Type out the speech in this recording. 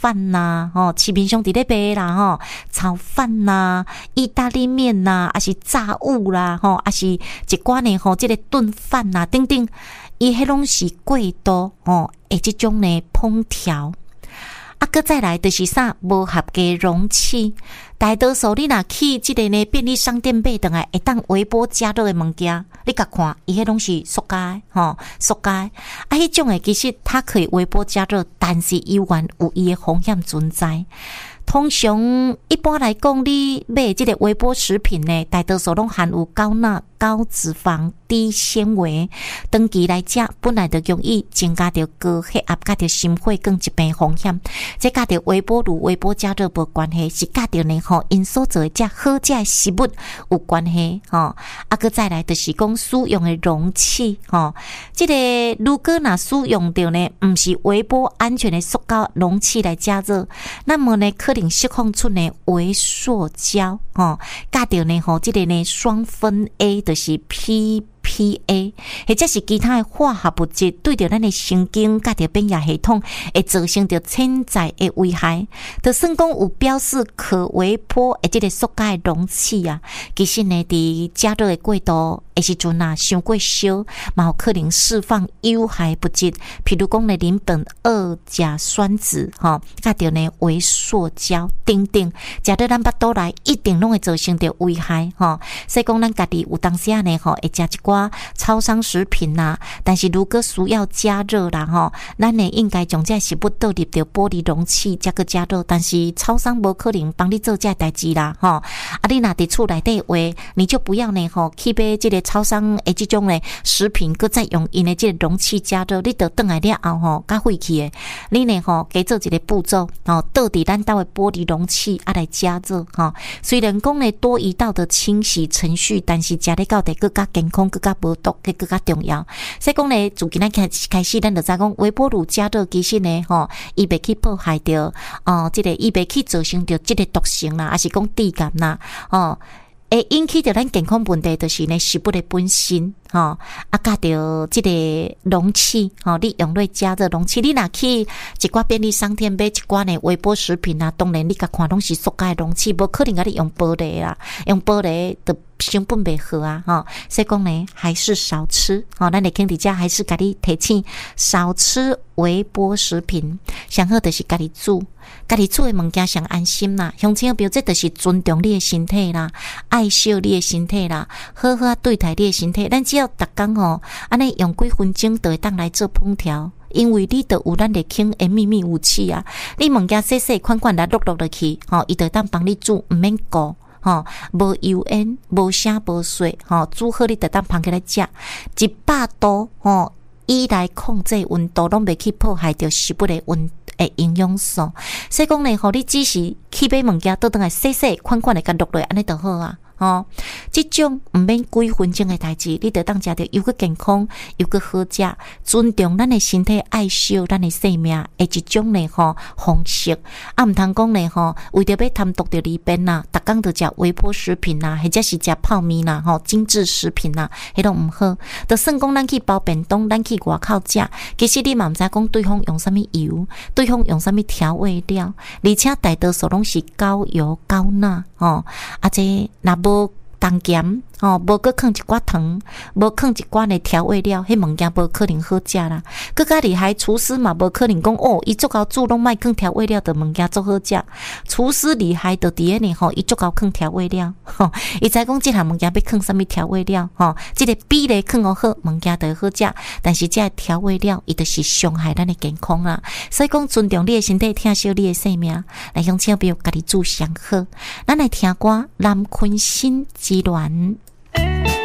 饭呐，市面上伫咧卖啦，炒饭呐、意大利面呐，还是炸物啦，还是一寡呢，这个炖饭呐，等等，伊迄拢是贵多诶，这种呢烹调。搁再来就是啥无合格容器，大多数你若去即个呢便利商店买倒来会当微波加热的物件，你甲看，伊迄拢是塑胶塑胶迄种的其实它可以微波加热，但是依然有伊的风险存在。通常一般来讲，你买即个微波食品呢，大多数拢含有高钠、高脂肪、低纤维，长期来食本来就容易增加着高血压、甲着心血管疾病风险。这甲着微波炉、微波加热无关系，是甲着呢因所做的这好食的食物有关系搁再来就是讲使用的容器这个如果若使用着呢，不是微波安全的塑胶容器来加热，那么呢可能释放出呢微塑胶甲着呢这个呢双酚 A 就是 PPA 或者是其他的化学物质对着咱的神经甲着免疫系统会造成着潜在的危害。就算讲有标示可微波的这个塑胶的容器啊，其实呢伫加热的过程的时阵啊，伤过烧嘛有可能释放有害物质，譬如讲呢邻苯二甲酸酯甲着呢微塑胶等等，食到咱腹肚内一定拢会造成着危害所以讲咱家己有当时啊呢会食一寡超商食品啦，但是如果需要加热啦咱呢应该将这食物倒入着玻璃容器才去加热，但是超商无可能帮你做这代志啦你若伫厝内底话，你就不要呢去买这个超商的这种呢食品，搁再用因的这个容器加热，你倒转来了后较废气的，你呢加做一个步骤倒伫咱兜的玻璃容器来加热虽然讲呢多一道的清洗程序，但是食咧到底更加健康、更加无毒、更加重要。所以讲呢，自今仔开始，咱就知讲微波炉加热其实呢伊袂去破坏掉这个伊袂去造成着这个毒性啦，还是讲致癌啦会引起着咱健康问题，就是呢食物的本身甲着这个容器你用来加热容器，你若去一寡便利商店买一寡呢微波食品啊，当然你甲看拢是塑胶的容器，无可能甲你用玻璃啦，用玻璃的成本袂好啊所以讲呢还是少吃咱的经理家还是甲你提醒少吃微波食品，上好就是家己煮的物件上安心啦。乡亲朋友，这就是尊重你的身体啦，爱惜你的身体啦，好好对待你的身体。咱只要逐工安尼用几分钟就会当来做烹调，因为你就有咱的轻的秘密武器啊！你物件细细款款来落落去伊就当帮你煮，唔免顾无油烟，无声无水煮好你就当放起来食，100度以来控制温度，拢袂去破坏掉食物的营养素。所以讲呢，你只是去买物件，倒转来细细款款的甲落落，安尼就好啊。这种唔免几分钟的代志，你就当食着又个健康又个好食，尊重咱的身体，爱惜咱的生命的一种呢方式唔通讲呢为着要贪图着里边啦，逐工就食微波食品啦，或者是食泡面啦精致食品啦，迄种唔好。就算讲咱去包便当，咱去外口食，其实你嘛唔知讲对方用啥物油，对方用啥物调味料，而且大多数拢是高油高钠这若无重咸无搁放一寡糖，无放一寡的调味料，迄物件无可能好食啦。搁较厉害，厨师嘛无可能讲伊足够煮拢莫放调味料的物件足好食。厨师厉害就伫呢伊足够放调味料伊知讲即项物件要放啥物调味料即个比例放好，物件就好食。但是这调味料伊就是伤害咱的健康啦。所以讲尊重你的身体，疼惜你的生命，来向请朋友家己煮上好。咱来听歌，南昆新之恋。